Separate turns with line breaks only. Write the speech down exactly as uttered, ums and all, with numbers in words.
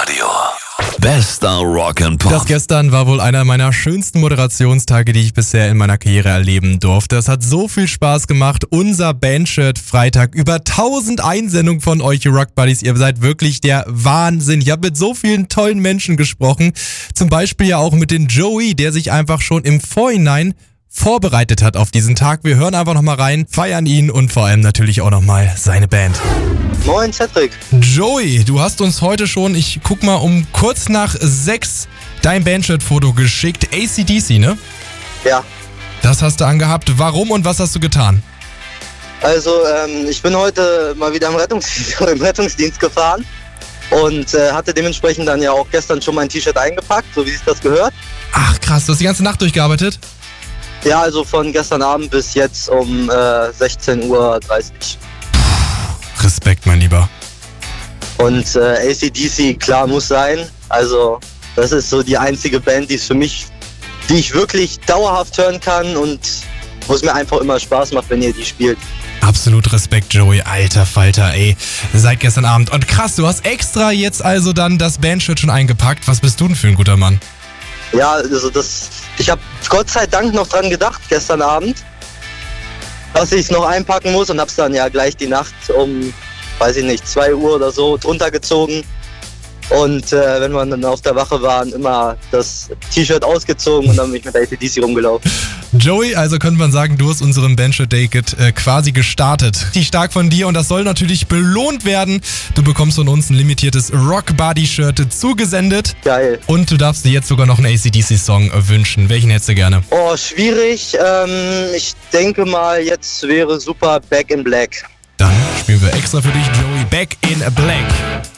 Radio. Bester Rock and Pop.
Das gestern war wohl einer meiner schönsten Moderationstage, die ich bisher in meiner Karriere erleben durfte. Es hat so viel Spaß gemacht. Unser Bandshirt Freitag. Über tausend Einsendungen von euch, ihr Rock Buddies. Ihr seid wirklich der Wahnsinn. Ich habe mit so vielen tollen Menschen gesprochen. Zum Beispiel ja auch mit dem Joey, der sich einfach schon im Vorhinein vorbereitet hat auf diesen Tag. Wir hören einfach nochmal rein, feiern ihn und vor allem natürlich auch nochmal seine Band.
Moin, Cedric.
Joey, du hast uns heute schon, ich guck mal, um kurz nach sechs dein Bandshirt-Foto geschickt. A C D C, ne?
Ja.
Das hast du angehabt. Warum und was hast du getan?
Also, ähm, ich bin heute mal wieder im Rettungsdienst, im Rettungsdienst gefahren und äh, hatte dementsprechend dann ja auch gestern schon mein T-Shirt eingepackt, so wie sich das gehört.
Ach krass, du hast die ganze Nacht durchgearbeitet?
Ja, also von gestern Abend bis jetzt um äh, sechzehn Uhr dreißig.
Respekt, mein Lieber.
Und äh, A C D C, klar, muss sein. Also, das ist so die einzige Band, die es für mich, die ich wirklich dauerhaft hören kann und wo es mir einfach immer Spaß macht, wenn ihr die spielt.
Absolut Respekt, Joey. Alter Falter, ey. Seit gestern Abend. Und krass, du hast extra jetzt also dann das Bandshirt schon eingepackt. Was bist du denn für ein guter Mann?
Ja, also das, ich habe Gott sei Dank noch dran gedacht gestern Abend, dass ich es noch einpacken muss und hab's dann ja gleich die Nacht um, weiß ich nicht, zwei Uhr oder so drunter gezogen. Und äh, wenn wir dann auf der Wache waren, immer das T-Shirt ausgezogen und dann bin ich mit A C D C rumgelaufen.
Joey, also könnte man sagen, du hast unseren Bandshirt Day äh, quasi gestartet. Die stark von dir und das soll natürlich belohnt werden. Du bekommst von uns ein limitiertes Rock Buddy Shirt zugesendet.
Geil.
Und du darfst dir jetzt sogar noch einen A C D C Song wünschen. Welchen hättest du gerne?
Oh, schwierig. Ähm, ich denke mal, jetzt wäre super Back in Black.
Dann spielen wir extra für dich, Joey, Back in Black.